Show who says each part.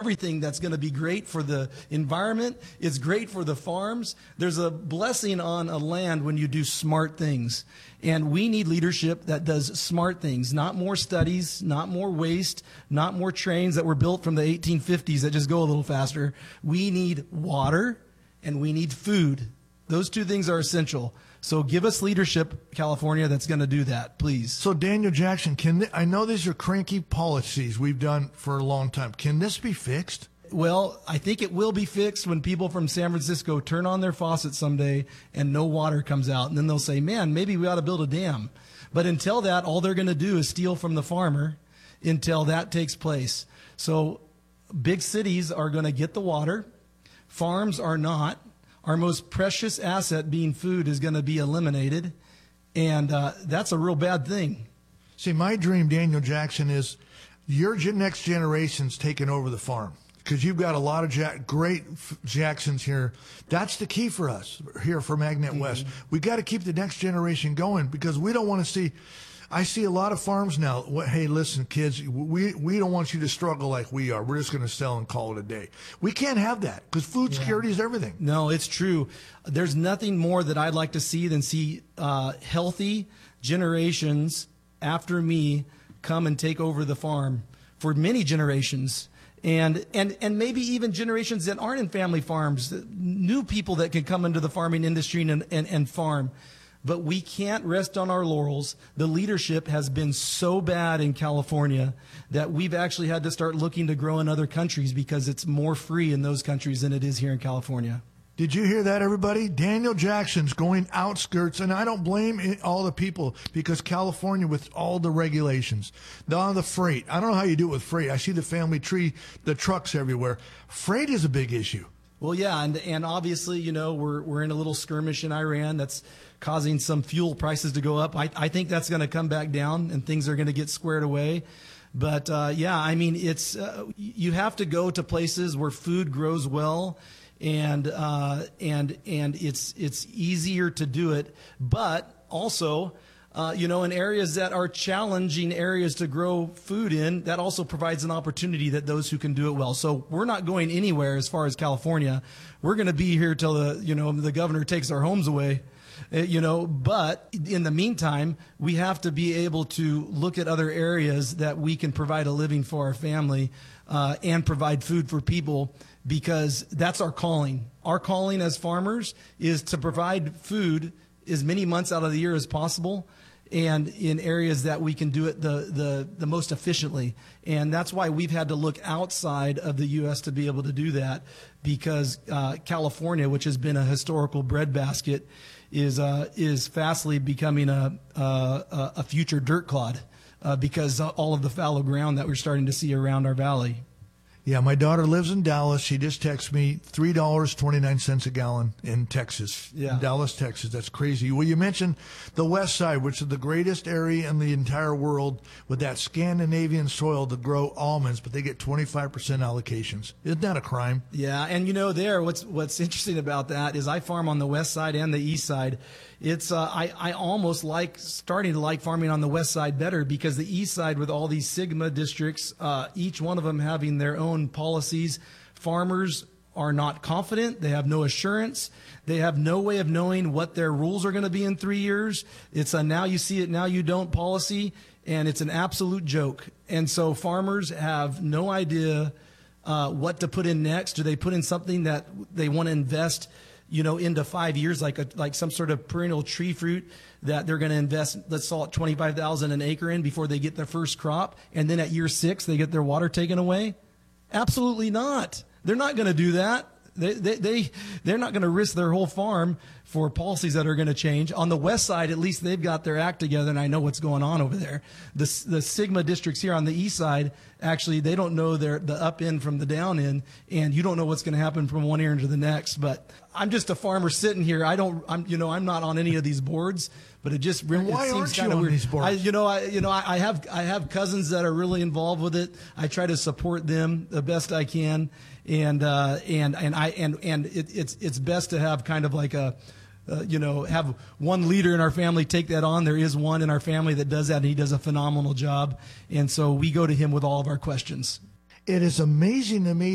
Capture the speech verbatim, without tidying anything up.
Speaker 1: everything that's going to be great for the environment. It's great for the farms. There's a blessing on a land when you do smart things. And we need leadership that does smart things, not more studies, not more waste, not more trains that were built from the eighteen fifties that just go a little faster. We need water and we need food. Those two things are essential. So give us leadership, California, that's going to do that, please.
Speaker 2: So Daniel Jackson, can th- I know these are cranky policies we've done for a long time. Can this be fixed?
Speaker 1: Well, I think it will be fixed when people from San Francisco turn on their faucet someday and no water comes out. And then they'll say, man, maybe we ought to build a dam. But until that, all they're going to do is steal from the farmer until that takes place. So big cities are going to get the water. Farms are not. Our most precious asset, being food, is going to be eliminated. And uh, that's a real bad thing.
Speaker 2: See, my dream, Daniel Jackson, is your gen- next generation's taking over the farm. Because you've got a lot of Jack, great f- Jacksons here. That's the key for us here for Magnet mm-hmm. West. We got to keep the next generation going because we don't want to see. I see a lot of farms now. What, hey, listen, kids, we we don't want you to struggle like we are. We're just going to sell and call it a day. We can't have that because food yeah. security is everything.
Speaker 1: No, it's true. There's nothing more that I'd like to see than see uh, healthy generations after me come and take over the farm for many generations. And, and and maybe even generations that aren't in family farms, new people that can come into the farming industry and, and, and farm. But we can't rest on our laurels. The leadership has been so bad in California that we've actually had to start looking to grow in other countries because it's more free in those countries than it is here in California.
Speaker 2: Did you hear that, everybody? Daniel Jackson's going outskirts, and I don't blame it, all the people because California with all the regulations, the, the freight. I don't know how you do it with freight. I see the family tree, the trucks everywhere. Freight is a big issue.
Speaker 1: Well, yeah, and and obviously, you know, we're we're in a little skirmish in Iran that's causing some fuel prices to go up. I, I think that's going to come back down, and things are going to get squared away. But, uh, yeah, I mean, it's uh, you have to go to places where food grows well. And uh, and and it's it's easier to do it, but also, uh, you know, in areas that are challenging areas to grow food in, that also provides an opportunity that those who can do it well. So we're not going anywhere as far as California. We're going to be here till the you know the governor takes our homes away, uh, you know. But in the meantime, we have to be able to look at other areas that we can provide a living for our family uh, and provide food for people. Because that's our calling. Our calling as farmers is to provide food as many months out of the year as possible and in areas that we can do it the, the, the most efficiently. And that's why we've had to look outside of the U S to be able to do that because uh, California, which has been a historical breadbasket, is, uh, is fastly becoming a, a, a future dirt clod uh, because all of the fallow ground that we're starting to see around our valley.
Speaker 2: Yeah, my daughter lives in Dallas. She just texted me three dollars and twenty-nine cents a gallon in Texas.
Speaker 1: Yeah.
Speaker 2: In Dallas, Texas. That's crazy. Well, you mentioned the West Side, which is the greatest area in the entire world with that Scandinavian soil to grow almonds, but they get twenty-five percent allocations. Isn't that a crime?
Speaker 1: Yeah, and you know there, what's what's interesting about that is I farm on the West Side and the East Side. It's uh, I, I almost like starting to like farming on the West Side better because the East Side with all these Sigma districts, uh, each one of them having their own policies, farmers are not confident. They have no assurance. They have no way of knowing what their rules are going to be in three years. It's a now you see it, now you don't policy, and it's an absolute joke. And so farmers have no idea uh, what to put in next. Do they put in something that they want to invest you know, into five years, like a, like some sort of perennial tree fruit that they're going to invest, let's call it twenty-five thousand an acre in before they get their first crop. And then at year six, they get their water taken away. Absolutely not. They're not going to do that. They, they, they, they're not going to risk their whole farm for policies that are going to change. On the West Side, at least they've got their act together, and I know what's going on over there. The, the Sigma districts here on the East Side, actually, they don't know their, the up end from the down end, and you don't know what's going to happen from one ear into the next. But I'm just a farmer sitting here. I don't, I'm, you know, I'm not on any of these boards, but it just really
Speaker 2: why
Speaker 1: it seems
Speaker 2: aren't you
Speaker 1: kind of
Speaker 2: on
Speaker 1: weird.
Speaker 2: These boards?
Speaker 1: I, you know, I, you know, I, I have, I have cousins that are really involved with it. I try to support them the best I can, and uh, and and I and and it, it's it's best to have kind of like a. Uh, you know, have one leader in our family take that on. There is one in our family that does that, and he does a phenomenal job. And so we go to him with all of our questions.
Speaker 2: It is amazing to me